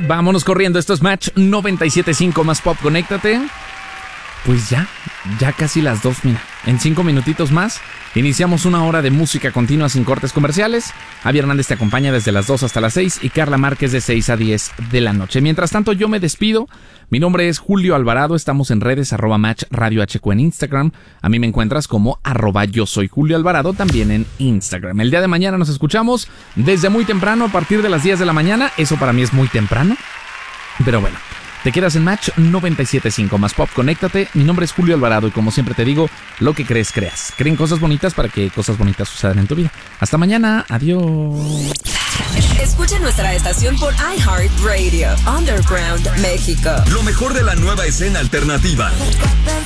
Vámonos corriendo, esto es Match 97.5 más Pop, conéctate. Pues ya casi las 2, mira. En 5 minutitos más iniciamos una hora de música continua sin cortes comerciales. Javi Hernández te acompaña desde las 2 hasta las 6 y Carla Márquez de 6 a 10 de la noche. Mientras tanto yo me despido. Mi nombre es Julio Alvarado, estamos en redes @Match Radio HQ en Instagram. A mí me encuentras como @yo soy Julio Alvarado también en Instagram. El día de mañana nos escuchamos desde muy temprano a partir de las 10 de la mañana. Eso para mí es muy temprano, pero bueno. Te quedas en Match 97.5 más Pop, conéctate. Mi nombre es Julio Alvarado y como siempre te digo, lo que crees, creas. Creen cosas bonitas para que cosas bonitas sucedan en tu vida. Hasta mañana, adiós. Escucha nuestra estación por iHeartRadio, Underground, México. Lo mejor de la nueva escena alternativa.